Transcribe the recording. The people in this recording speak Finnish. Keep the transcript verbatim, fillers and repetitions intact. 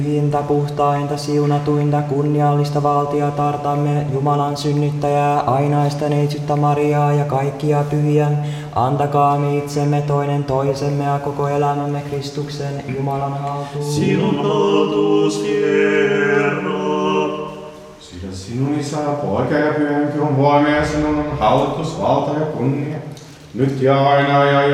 Pyhintä, puhtainta, siunatuinta, kunniallista valtiatartamme, Jumalan synnyttäjää, ainaista neitsyttä Mariaa ja kaikkia pyhiä, antakaamme itsemme toinen toisemme ja koko elämämme Kristuksen Jumalan haltuun. Sinun haltuus, Herra. Sillä sinun Isä, Poika ja Pyhä Henki on voima ja sinun on hallitus, valta ja kunnia, nyt ja aina ja